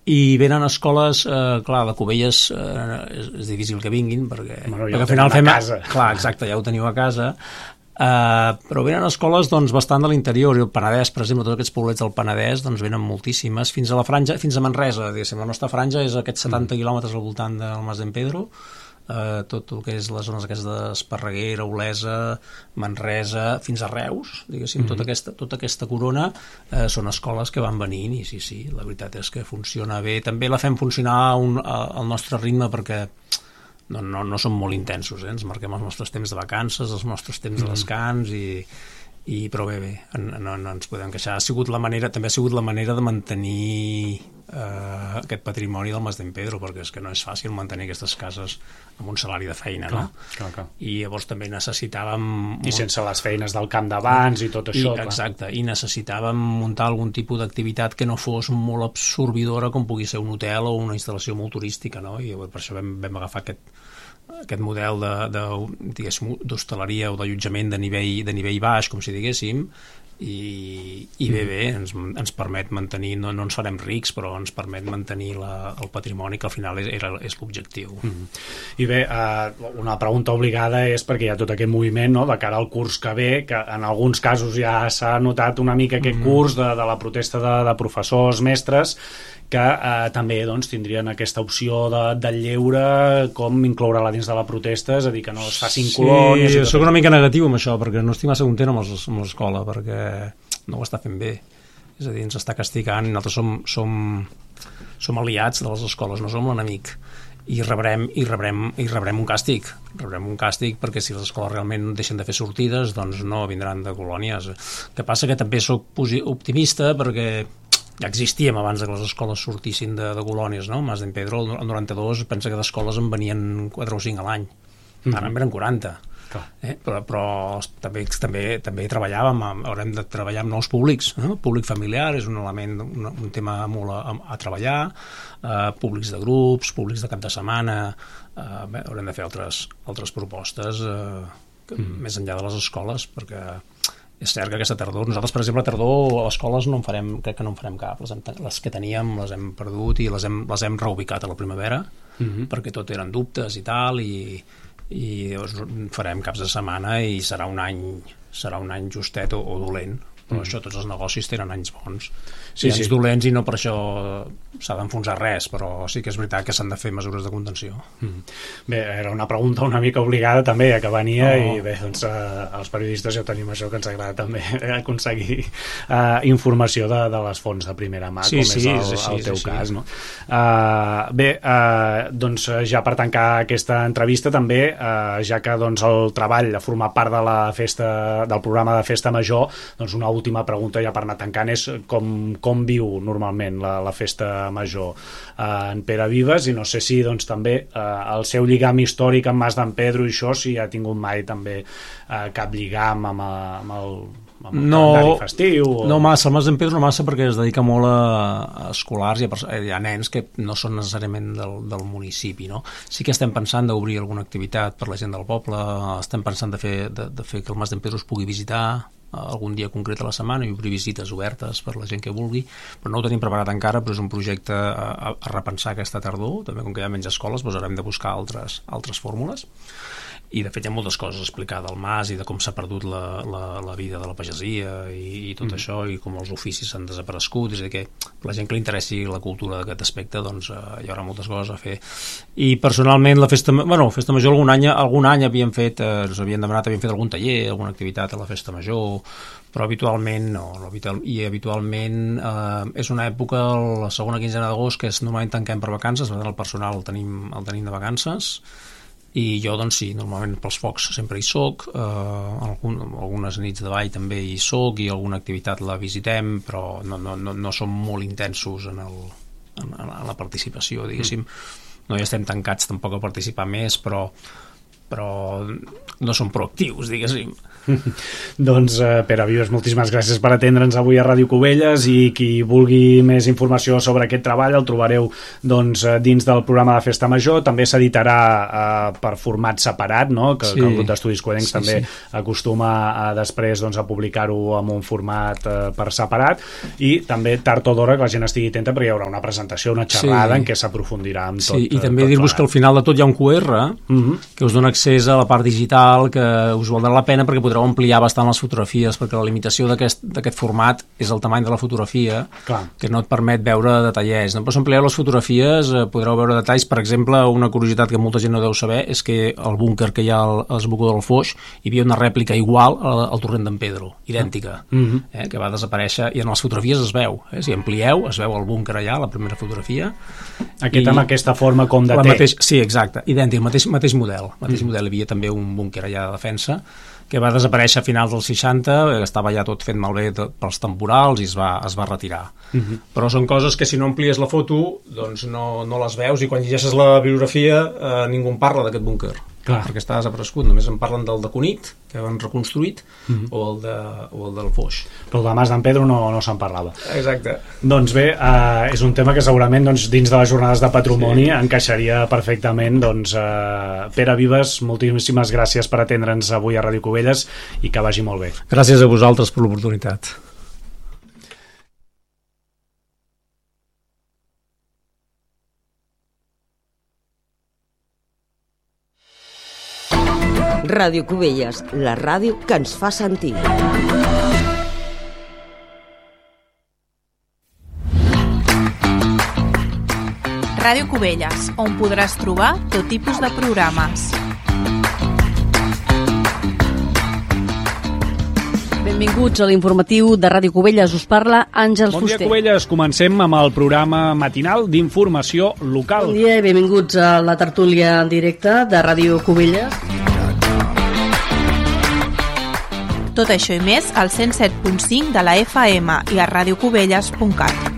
I venen escoles, clar, de Cubelles és difícil que vinguin perquè ja al final fem a casa. Clar, exacte, ja ho teniu a casa. Però venen escoles doncs, bastant de l'interior, i el Penedès, per exemple, tots aquests poblets del Penedès doncs, venen moltíssimes, fins a la franja, fins a Manresa, diguéssim. La nostra franja és aquests 70 quilòmetres al voltant del Mas d'en Pedro, tot el que és les zones aquestes d'Esparreguera, Olesa, Manresa, fins a Reus, diguéssim, tota aquesta corona són escoles que van venint i sí, la veritat és que funciona bé. També la fem funcionar al nostre ritme perquè no som molt intensos, ens marquem els nostres temps de vacances, els nostres temps de descans però bé, no ens podem queixar. També ha sigut la manera de mantenir aquest patrimoni del Mas d'en Pedro, perquè és que no és fàcil mantenir aquestes cases amb un salari de feina, no? Clar. I llavors també necessitàvem... I sense les feines del camp d'abans i tot això. Exacte, i necessitàvem muntar algun tipus d'activitat que no fos molt absorbidora com pugui ser un hotel o una instal·lació molt turística, no? I per això vam agafar aquest model d'hostaleria o d'allotjament de nivell baix, com si diguéssim, i bé, ens permet mantenir, no ens farem rics, però ens permet mantenir el patrimoni, que al final és l'objectiu. I bé, una pregunta obligada és perquè hi ha tot aquest moviment, no?, de cara al curs que ve, que en alguns casos ja s'ha notat una mica aquest curs de la protesta de professors, mestres, que també doncs, tindrien aquesta opció del lleure, com incloure-la dins de la protesta, és a dir, que no es facin colònies... Sí, soc una mica negatiu amb això, perquè no estic massa content amb l'escola, perquè no ho està fent bé. És a dir, ens està castigant, nosaltres som aliats de les escoles, no som l'enemic, i rebrem un càstig. Rebrem un càstig perquè si les escoles realment deixen de fer sortides, doncs no vindran de colònies. El que passa que també soc optimista perquè ja existíem abans que les escoles sortissin de colònies, no? Mas d'en Pedro, el 92, pensa que d'escoles en venien 4 o 5 a l'any. Ara en venen 40. Però també treballàvem, haurem de treballar amb nous públics. El públic familiar és un element, un tema molt a treballar, públics de grups, públics de cap de setmana, haurem de fer altres propostes més enllà de les escoles, perquè és cert que aquesta tardor, nosaltres per exemple a tardor a escoles crec que no en farem cap, les que teníem les hem perdut i les hem reubicat a la primavera, perquè tot eren dubtes i tal, i llavors farem caps de setmana i serà un any justet o dolent, però això, tots els negocis tenen anys bons, anys dolents, i no per això s'ha d'enfonsar res, però sí que és veritat que s'han de fer mesures de contenció. Bé, era una pregunta una mica obligada també, ja que venia, i bé, doncs els periodistes ja tenim això, que ens agrada també aconseguir informació de les fonts de primera mà, com és el teu cas, no? Bé, doncs ja per tancar aquesta entrevista també, ja que doncs el treball ha format part de la festa, del programa de Festa Major, doncs una última pregunta ja per anar tancant és com viu normalment la festa major en Pere Vives, i no sé si doncs també el seu lligam històric amb Mas d'en Pedro i això, si ha tingut mai també cap lligam amb el calendari festiu no massa, el Mas d'en Pedro no massa, perquè es dedica molt a escolars i a nens que no són necessàriament del municipi, no? Sí que estem pensant d'obrir alguna activitat per la gent del poble, estem pensant de fer que el Mas d'en Pedro es pugui visitar algun dia concret a la setmana i obrir visites obertes per la gent que vulgui, però no ho tenim preparat encara, però és un projecte a repensar aquesta tardor, també com que hi ha menys escoles doncs haurem de buscar altres fórmules. I de fet hi ha moltes coses a explicar del Mas i de com s'ha perdut la vida de la pagesia i tot això, i com els oficis s'han desaparegut, és a dir que per la gent que li interessi la cultura d'aquest aspecte doncs hi haurà moltes coses a fer. I personalment la festa major algun any havíem fet, ens havien demanat, havíem fet algun taller, alguna activitat a la festa major, però habitualment no, i habitualment és una època, la segona quinzena d'agost, que és normalment tanquem per vacances, el personal el tenim de vacances, i jo doncs sí, normalment pels focs sempre hi soc, algunes nits de ball també hi soc, i alguna activitat la visitem, però no som molt intensos en la participació, diguéssim. No hi estem tancats tampoc a participar més, però però no són proactius, diguéssim. Doncs Pere Vives, moltíssimes gràcies per atendre'ns avui a Ràdio Cubelles, i qui vulgui més informació sobre aquest treball el trobareu dins del programa de Festa Major. També s'editarà per format separat, no? que el grup d'estudis coedencs també acostuma després a publicar-ho en un format per separat, i també tard o d'hora que la gent estigui atenta, perquè hi haurà una presentació, una xerrada en què s'aprofundirà amb tot. I també dir-vos que al final de tot hi ha un QR que us dona accés a la part digital, que us valdrà la pena perquè podreu ampliar bastant les fotografies, perquè la limitació d'aquest format és el tamany de la fotografia, que no et permet veure detallets. Però si amplieu les fotografies podreu veure detalls. Per exemple, una curiositat que molta gent no deu saber és que al búnquer que hi ha a l'Esbocador del Foix hi havia una rèplica igual al torrent d'en Pedro, idèntica, que va desaparèixer, i en les fotografies es veu. Si amplieu, es veu el búnquer allà, la primera fotografia. Amb aquesta forma com de T. Sí, exacte, idèntic, mateix model. Hi havia també un búnquer allà de defensa que va desaparèixer a finals dels 60, estava ja tot fet malbé pels temporals i es va retirar. Però són coses que si no amplies la foto doncs no les veus, i quan llegeixes la bibliografia ningú en parla d'aquest búnquer, perquè està desaparegut. Només en parlen del de Cunit, que han reconstruït, o el del Foix. Però el de Mas d'en Pedro no se'n parlava. Exacte. Doncs bé, és un tema que segurament dins de les jornades de patrimoni encaixaria perfectament. Pere Vives, moltíssimes gràcies per atendre'ns avui a Ràdio Cubelles, i que vagi molt bé. Gràcies a vosaltres per l'oportunitat. Ràdio Cubelles, la ràdio que ens fa sentir. Ràdio Cubelles, on podràs trobar tot tipus de programes. Benvinguts a l'informatiu de Ràdio Cubelles. Us parla Àngels Fuster. Bon dia, Cubelles. Comencem amb el programa matinal d'informació local. Bon dia i benvinguts a la tertúlia en directe de Ràdio Cubelles. Tot això i més al 107.5 de la FM i a radiocubelles.cat.